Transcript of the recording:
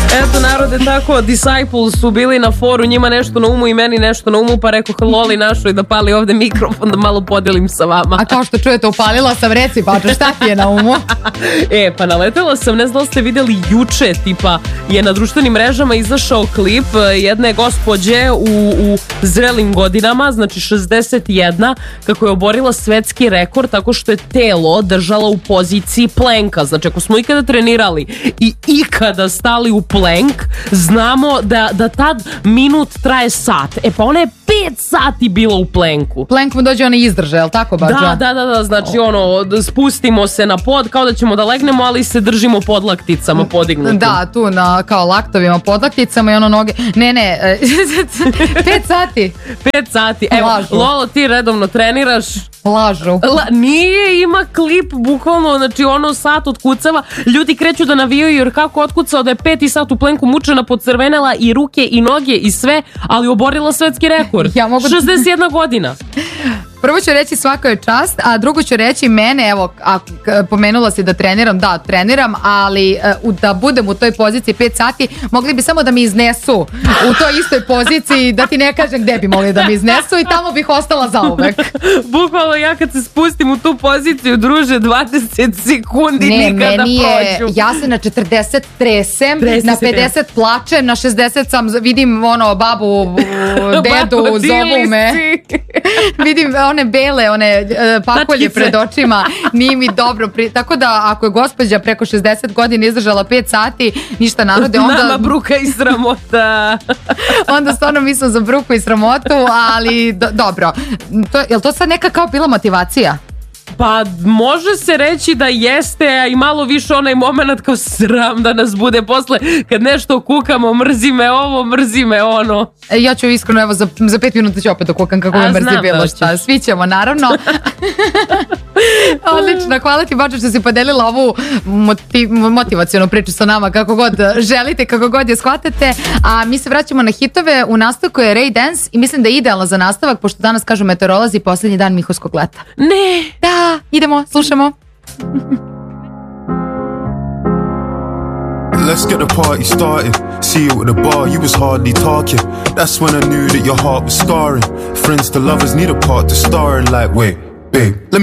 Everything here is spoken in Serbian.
Eto narode, tako Disciples su bili na foru, njima nešto na umu i meni nešto na umu, pa rekao Loli našoj da pali ovde mikrofon da malo podelim sa vama. A kao što čujete, upalila sam, reci Bača, šta ti je na umu? Pa naletela sam, ne znam da ste videli juče, tipa je na društvenim mrežama izašao klip jedne gospođe u zrelim godinama, znači 61, kako je oborila svetski rekord tako što je telo držala u poziciji plenka. Znači ako smo ikada trenirali i ikada stali u plank, znamo da tad minut traje sat. Pa ona je 5 sati bila u plenku. Plank mu dođe onaj izdrže, je li tako Bača? Da, znači spustimo se na pod kao da ćemo da legnemo, ali se držimo pod lakticama podignutim. Da, tu na kao laktovima pod lakticama i ono noge. Ne, 5 sati. 5 sati. Evo, lažu. Lolo, ti redovno treniraš. Lažu. Nije, ima klip bukvalno, znači ono sat otkucava, ljudi kreću da navijaju jer kako otkucao da je 5 sat u plenku, mučena, podcrvenela i ruke i noge i sve, ali oborila svetski rekord. 61 godina. Prvo ću reći svaka je čast, a drugo ću reći mene, evo, pomenula si da treniram, da, treniram, ali da budem u toj poziciji 5 sati, mogli bi samo da mi iznesu u toj istoj poziciji, da ti ne kažem gde bi mogli da mi iznesu i tamo bih ostala zauvek. Bukvalno ja kad se spustim u tu poziciju, druže, 20 sekundi nikada prođu. Ja se na 40 tresem, na 50 plačem, na 60 sam, vidim ono, babu, dedu, zovu me. Vidim one bele, one pakolje pred očima, nije mi dobro. Tako da ako je gospođa preko 60 godina izdržala 5 sati, ništa narode, onda... Nama bruka i sramota. Onda stvarno mislim za bruku i sramotu, ali dobro. Je li to sad neka kao bila motivacija? Pa može se reći da jeste, a i malo više onaj moment kao sram da nas bude posle kad nešto kukamo, mrzi me ovo, mrzi me ono. Ja ću iskreno, evo za 5 minuta ću opet da kukam kako me mrzi bilo šta. Svi ćemo naravno. Odlično, hvala ti Bača što si podelila ovu motivacionu priču sa nama, kako god želite, kako god je shvatate. A mi se vraćamo na hitove. U nastavku je Ray Dance i mislim da je idealno za nastavak, pošto danas kažu meteorolozi posljednji dan Mihovskog leta. Ne! Da, idemo, slušamo. Let's get the party started. See you at the bar, you was hardly talking. That's when I knew that your heart was scarring. Friends to lovers need a part to star in, like, wait, babe.